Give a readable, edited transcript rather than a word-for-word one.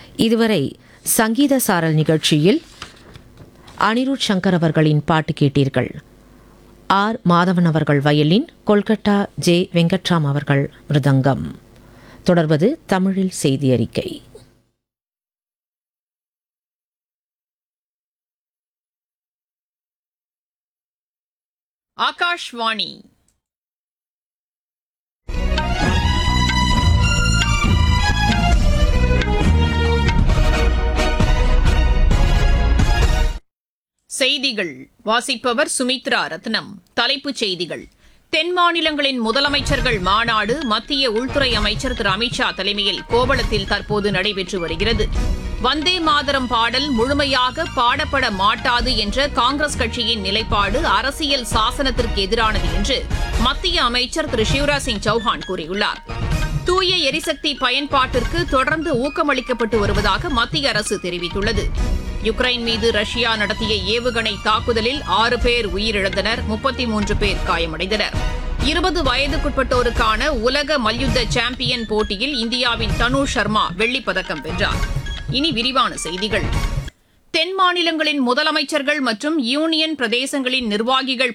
இதுவரை சங்கீத சாரல் நிகழ்ச்சியில் அனிருத் சங்கர் அவர்களின் பாட்டு கேட்டீர்கள். ஆர் மாதவன் அவர்கள் வயலின், கொல்கட்டா ஜே வெங்கட்ராம் அவர்கள் மிருதங்கம். தொடர்வது தமிழில் செய்தி அறிக்கை. ஆகாஷ்வாணி. செய்திகள் வாசிப்பவர் சுமித்ரா ரத்னம். தலைப்புச் செய்திகள்: தென் மாநிலங்களின் முதலமைச்சர்கள் மாநாடு மத்திய உள்துறை அமைச்சர் திரு அமித்ஷா தலைமையில் கோவளத்தில் தற்போது நடைபெற்று வருகிறது. வந்தே மாதரம் பாடல் முழுமையாக பாடப்பட மாட்டாது என்ற காங்கிரஸ் கட்சியின் நிலைப்பாடு அரசியல் சாசனத்திற்கு எதிரானது என்று மத்திய அமைச்சர் திரு சிவராஜ் சிங் சௌஹான் கூறியுள்ளார். தூய எரிசக்தி பயன்பாட்டிற்கு தொடர்ந்து ஊக்கமளிக்கப்பட்டு வருவதாக மத்திய அரசு தெரிவித்துள்ளது. யுக்ரைன் மீது ரஷ்யா நடத்திய ஏவுகணை தாக்குதலில் 6 பேர் உயிரிழந்தனர், 33 பேர் காயமடைந்தனர். 20 வயதுக்குட்பட்டோருக்கான உலக மல்யுத்த சாம்பியன் போட்டியில் இந்தியாவின் தனு சர்மா வெள்ளிப்பதக்கம் வென்றார். இனி விரிவான செய்திகள். தென் மாநிலங்களின் முதலமைச்சர்கள் மற்றும் யூனியன் பிரதேசங்களின் நிர்வாகிகள்